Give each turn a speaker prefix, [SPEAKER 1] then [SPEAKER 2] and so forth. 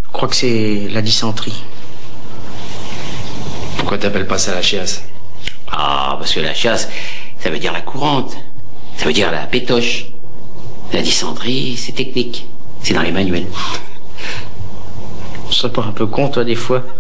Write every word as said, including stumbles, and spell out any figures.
[SPEAKER 1] Je crois que c'est la dysenterie.
[SPEAKER 2] Pourquoi t'appelles pas ça la chiasse?
[SPEAKER 3] Ah, parce que la chiasse, ça veut dire la courante. Ça veut dire la pétoche. La dysenterie, c'est technique. C'est dans les manuels.
[SPEAKER 1] On serait pas un peu con, toi, des fois?